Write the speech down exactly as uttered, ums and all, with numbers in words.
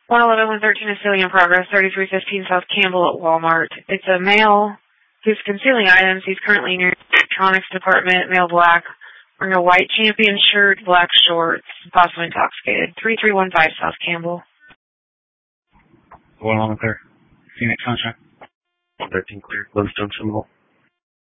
one eleven, one thirteen is still in progress, thirty-three fifteen South Campbell at Walmart. It's a male who's concealing items. He's currently near the electronics department, male black, wearing a white champion shirt, black shorts, possibly intoxicated. three three one five South Campbell. One on there. Phoenix contract. one thirteen clear, Glowstone Seminole.